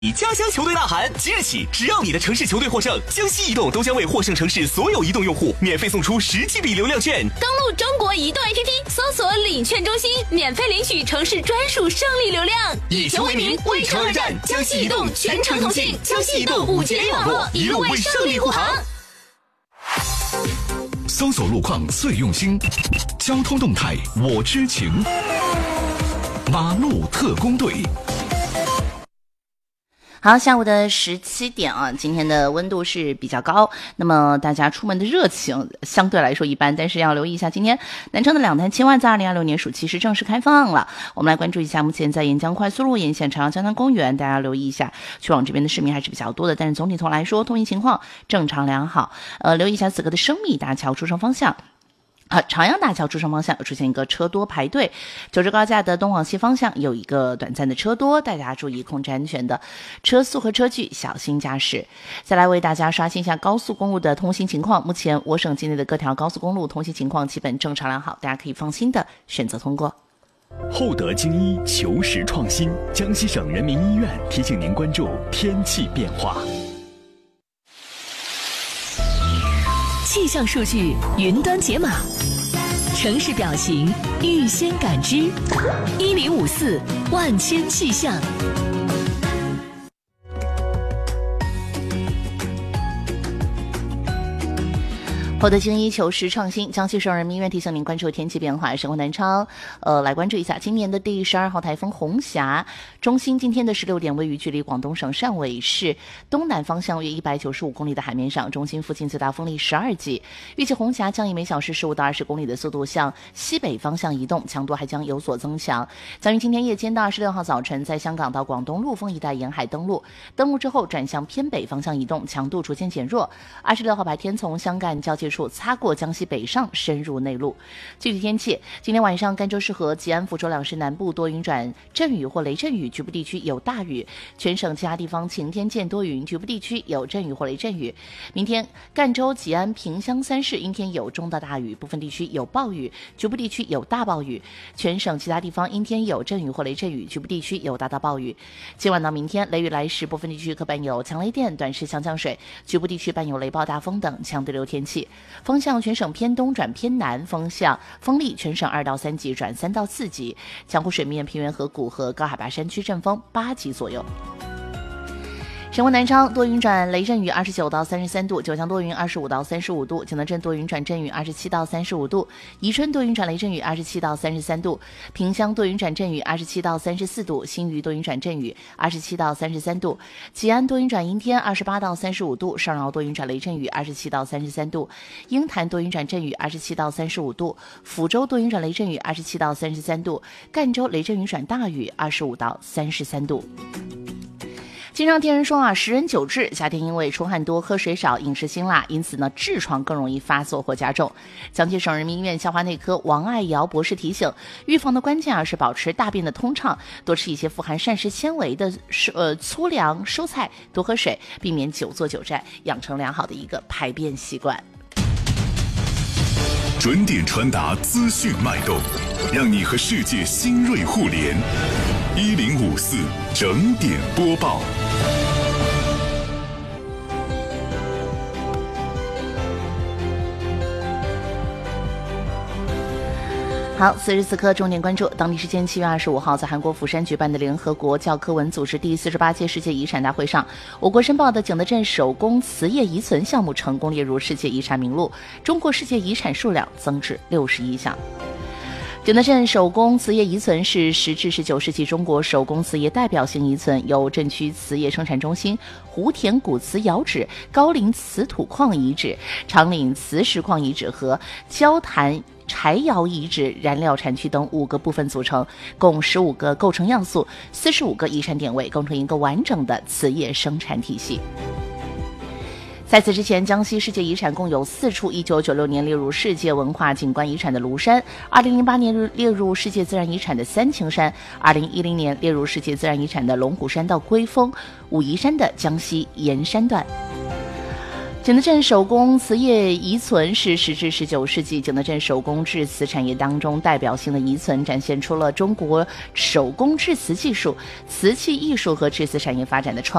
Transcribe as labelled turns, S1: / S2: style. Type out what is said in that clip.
S1: 你家乡球队呐喊，即日起，只要你的城市球队获胜，江西移动都将为获胜城市所有移动用户免费送出10GB 流量券。
S2: 登录中国移动 APP， 搜索领券中心，免费领取城市专属胜利流量。
S1: 以球为名，为城而战，江西移动全程同信，江西移动5G 联网络，一路为胜利护航。
S3: 搜索路况最用心，交通动态我知情，马路特工队。
S4: 好，下午的17点啊，今天的温度是比较高，那么大家出门的热情相对来说一般，但是要留意一下，今天南昌的两潭青湾在2026年暑期是正式开放了。我们来关注一下，目前在沿江快速路沿线朝阳江南公园，大家要留意一下，去往这边的市民还是比较多的，但是总体头来说，通行情况正常良好。留意一下此刻的生密大桥出城方向。朝阳大桥出城方向出现一个车多排队，九州高架的东往西方向有一个短暂的车多，大家注意控制安全的车速和车距，小心驾驶。再来为大家刷新一下高速公路的通行情况，目前我省境内的各条高速公路通行情况基本正常良好，大家可以放心的选择通过。
S5: 厚德精医求实创新，江西省人民医院提醒您关注天气变化。
S6: 气象数据云端解码，城市表情预先感知，1054万千气象。
S4: 厚德精医求实创新，江西省人民医院提醒您关注天气变化。生活南昌，来关注一下今年的第12号台风红霞中心，今天的16点位于距离广东省汕尾市东南方向约195公里的海面上，中心附近最大风力12级。预计红霞将以每小时15到20公里的速度向西北方向移动，强度还将有所增强。将于今天夜间到26号早晨，在香港到广东陆丰一带沿海登陆之后转向偏北方向移动，强度逐渐减弱。26号白天从香赣交界处擦过江西北上，深入内陆。具体天气，今天晚上甘州市和吉安、福州两市南部多云转阵雨或雷阵雨，局部地区有大雨，全省其他地方晴天见多云，局部地区有阵雨或雷阵雨。明天赣州、吉安、萍乡三市阴天有中到大雨，部分地区有暴雨，局部地区有大暴雨，全省其他地方阴天有阵雨或雷阵雨，局部地区有大到暴雨。今晚到明天雷雨来时，部分地区可伴有强雷电、短时强降水，局部地区伴有雷暴大风等强对流天气。风向全省偏东转偏南，风向风力全省2到3级转3到4级，江湖水面、平原河谷和高海拔山区阵风8级左右。神文南昌多云转雷阵雨29到33度，九江多云25到35度，景德镇多云转阵雨27到35度，宜春多云转雷阵雨27到33度，萍乡多云转阵雨27到34度，新余多云转阵雨27到33度，吉安多云转阴天28到35度，上饶多云转雷阵雨27到33度，鹰潭多云转阵雨27到35度，福州多云转雷阵雨27到33度，赣州雷阵雨转大雨25到33度。经常听人说啊，10人9痔，夏天因为出汗多、喝水少、饮食辛辣，因此呢，痔疮更容易发作或加重。江西省人民医院消化内科王爱瑶博士提醒，预防的关键是保持大便的通畅，多吃一些富含膳食纤维的粗粮、蔬菜，多喝水，避免久坐久站，养成良好的一个排便习惯。
S3: 准点传达资讯脉动，让你和世界新锐互联。1054整点播报。
S4: 好，此时此刻重点关注当地时间7月25号，在韩国釜山举办的联合国教科文组织第48届世界遗产大会上，我国申报的景德镇手工瓷业遗存项目成功列入世界遗产名录，中国世界遗产数量增至61项。景德镇手工瓷业遗存是10至19世纪中国手工瓷业代表性遗存，由镇区瓷业生产中心、湖田古瓷窑址、高陵瓷土矿遗址、长岭瓷石矿遗址和焦潭柴窑遗址燃料产区等5个部分组成，共15个构成要素，45个遗产点位，构成一个完整的瓷业生产体系。在此之前，江西世界遗产共有4处，1996年列入世界文化景观遗产的庐山，2008年列入世界自然遗产的三清山，2010年列入世界自然遗产的龙虎山到龟峰、武夷山的江西盐山段。 景德镇手工瓷业遗存是10至19世纪景德镇手工制瓷产业当中代表性的遗存，展现出了中国手工制瓷技术、瓷器艺术和制瓷产业发展的创